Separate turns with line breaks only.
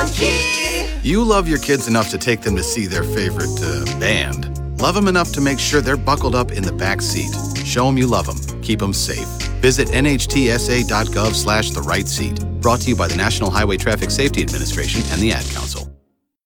Key.
You love your kids enough to take them to see their favorite band. Love them enough to make sure they're buckled up in the back seat. Show them you love them. Keep them safe. Visit nhtsa.gov/the-right seat. Brought to you by the National Highway Traffic Safety Administration and the Ad Council.